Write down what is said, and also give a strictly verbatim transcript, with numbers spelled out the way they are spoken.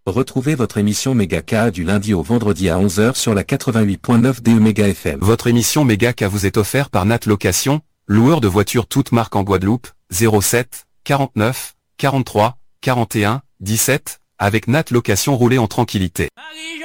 Retrouvez votre émission Megaka du lundi au vendredi à onze heures sur la quatre-vingt-huit point neuf D E Méga F M. Votre émission Megaka vous est offerte par Nat Location, loueur de voitures toutes marques en Guadeloupe, zéro sept, quarante-neuf, quarante-trois, quarante et un, dix-sept, avec Nat Location roulez en tranquillité.